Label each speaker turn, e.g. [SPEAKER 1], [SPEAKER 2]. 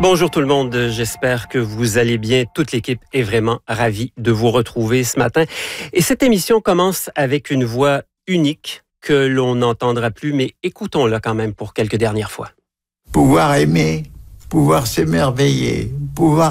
[SPEAKER 1] Bonjour tout le monde, j'espère que vous allez bien. Toute l'équipe est vraiment ravie de vous retrouver ce matin. Et cette émission commence avec une voix unique que l'on n'entendra plus, mais écoutons-la quand même pour quelques dernières fois.
[SPEAKER 2] Pouvoir aimer, pouvoir s'émerveiller, pouvoir